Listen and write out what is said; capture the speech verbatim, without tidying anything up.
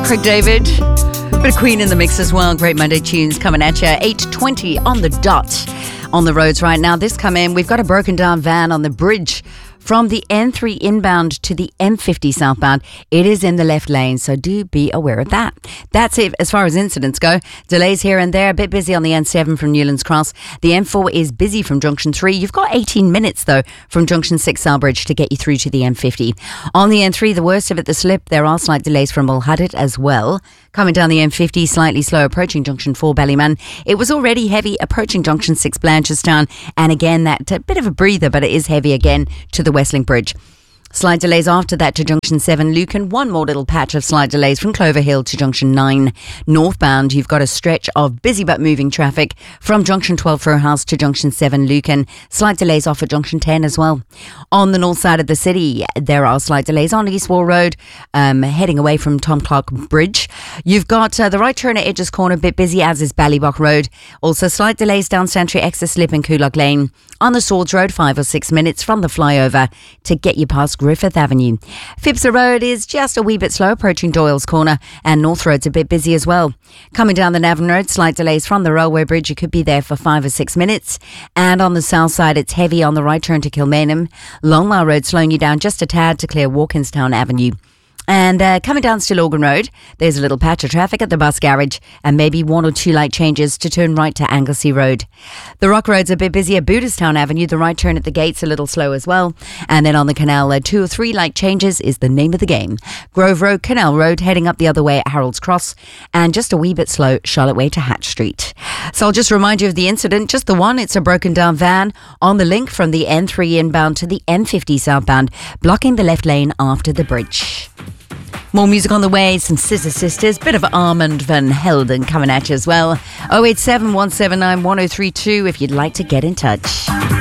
Craig David. Bit of Queen in the mix as well. Great Monday tunes coming at you. eight twenty on the dot on the roads right now. This come in, we've got a broken down van on the bridge from the N three inbound to the M fifty southbound. It is in the left lane, so do be aware of that. That's it as far as incidents go. Delays here and there, a bit busy on the N seven from Newlands Cross. The M four is busy from Junction three. You've got eighteen minutes though from Junction six Selbridge to get you through to the M fifty. On the N three, the worst of it, the slip, there are slight delays from Mulhadit as well. Coming down the M fifty, slightly slow approaching Junction four Ballyman. It was already heavy approaching Junction six Blanchardstown, and again that a bit of a breather, but it is heavy again to the Westlink Bridge. Slight delays after that to Junction seven Lucan. One more little patch of slight delays from Clover Hill to Junction nine. Northbound, you've got a stretch of busy but moving traffic from Junction twelve Fir House to Junction seven Lucan. Slight delays off at Junction ten as well. On the north side of the city, there are slight delays on East Wall Road, um, heading away from Tom Clark Bridge. You've got uh, the right turn at Edges Corner, a bit busy, as is Ballybock Road. Also slight delays down Santry Exit Slip and Coolock Lane. On the Swords Road, five or six minutes from the flyover to get you past Griffith Avenue. Phipps Road is just a wee bit slow approaching Doyle's Corner, and North Road's a bit busy as well. Coming down the Navan Road, slight delays from the railway bridge. You could be there for five or six minutes. And on the south side, it's heavy on the right turn to Kilmainham. Longmire Road slowing you down just a tad to clear Walkinstown Avenue. And uh, coming down Stillorgan Road, there's a little patch of traffic at the bus garage and maybe one or two light changes to turn right to Anglesey Road. The Rock Road's a bit busy at Booterstown Avenue. The right turn at the gate's a little slow as well. And then on the canal, uh, two or three light changes is the name of the game. Grove Road, Canal Road, heading up the other way at Harold's Cross. And just a wee bit slow, Charlotte Way to Hatch Street. So I'll just remind you of the incident. Just the one, it's a broken down van on the link from the N three inbound to the M fifty southbound, blocking the left lane after the bridge. More music on the way, some Scissor Sisters, bit of Armand Van Helden coming at you as well. oh eight seven, one seven nine, one oh three two if you'd like to get in touch.